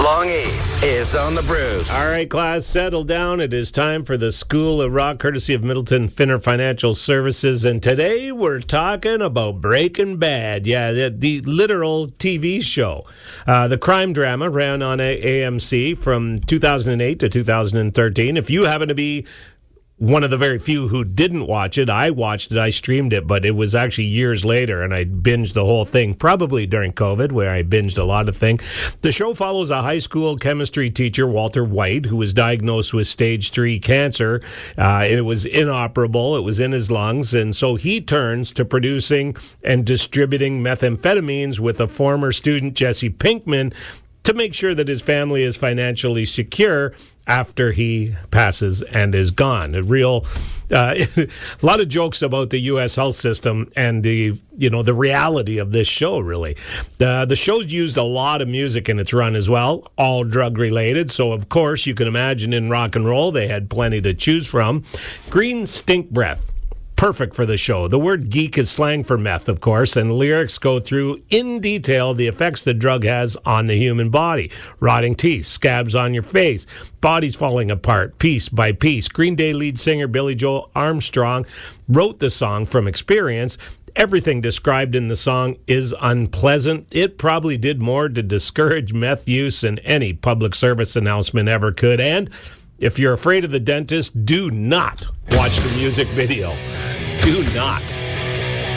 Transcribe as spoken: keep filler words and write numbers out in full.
Long E is on the Brews. All right, class, settle down. It is time for the School of Rock, courtesy of Middleton Finner Financial Services. And today we're talking about Breaking Bad. Yeah, the, the literal T V show. Uh, the crime drama ran on A M C from two thousand eight to two thousand thirteen. If you happen to be one of the very few who didn't watch it, I watched it, I streamed it, but it was actually years later, and I binged the whole thing, probably during COVID, where I binged a lot of things. The show follows a high school chemistry teacher, Walter White, who was diagnosed with stage three cancer. Uh, it was inoperable, it was in his lungs, and so he turns to producing and distributing methamphetamines with a former student, Jesse Pinkman, to make sure that his family is financially secure after he passes and is gone. A real, uh, a lot of jokes about the U S health system and the, you know, the reality of this show, really. The, the show's used a lot of music in its run as well, all drug-related. So, of course, you can imagine in rock and roll, they had plenty to choose from. Green Stink Breath. Perfect for the show. The word geek is slang for meth, of course, and lyrics go through in detail the effects the drug has on the human body. Rotting teeth, scabs on your face, bodies falling apart piece by piece. Green Day lead singer Billy Joe Armstrong wrote the song from experience. Everything described in the song is unpleasant. It probably did more to discourage meth use than any public service announcement ever could. And if you're afraid of the dentist, do not watch the music video. Do not.